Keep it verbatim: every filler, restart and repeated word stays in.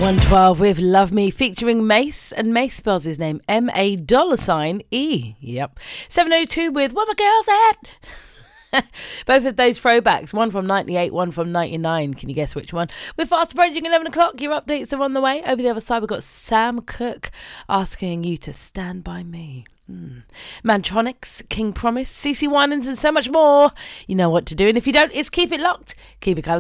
one twelve with Love Me featuring Mace, and Mace spells his name M A dollar sign E. Yep. seven oh two with What My Girl Said. Both of those throwbacks, one from ninety-eight, one from ninety-nine. Can you guess which one? We're fast approaching eleven o'clock. Your updates are on the way. Over the other side, we've got Sam Cooke asking you to stand by me. Hmm. Mantronics, King Promise, C C Winans, and so much more. You know what to do. And if you don't, it's keep it locked. Keep it colourful.